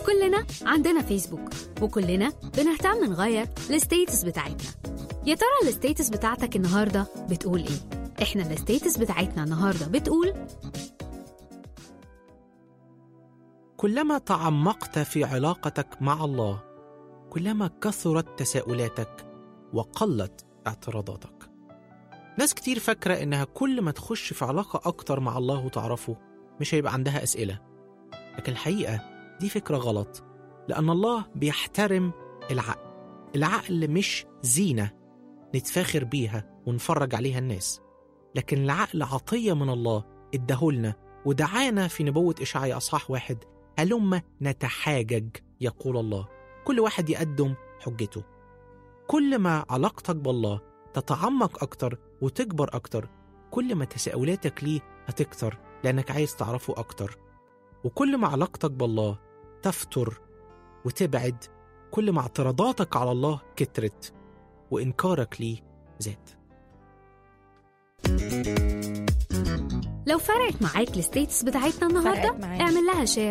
كلنا عندنا فيسبوك، وكلنا بنهتم نغير الستيتس بتاعتنا. يا ترى الستيتس بتاعتك النهاردة بتقول ايه؟ احنا الستيتس بتاعتنا النهاردة بتقول: كلما تعمقت في علاقتك مع الله، كلما كثرت تساؤلاتك وقلت اعتراضاتك. ناس كتير فاكرة إنها كل ما تخش في علاقة أكتر مع الله وتعرفه مش هيبقى عندها أسئلة، لكن الحقيقة دي فكرة غلط، لأن الله بيحترم العقل. العقل مش زينة نتفاخر بيها ونفرج عليها الناس، لكن العقل عطية من الله ادهولنا، ودعانا في نبوة إشعياء أصحاح 1: هلما نتحاجج يقول الله. كل واحد يقدم حجته. كل ما علاقتك بالله تتعمق أكتر وتكبر أكتر، كل ما تساؤلاتك ليه هتكتر لأنك عايز تعرفه أكتر. وكل ما علاقتك بالله تفتر وتبعد، كل ما اعتراضاتك على الله كترت وإنكارك ليه زاد. لو فرقت معاك الستيتس بتاعتنا النهاردة، اعمل لها شير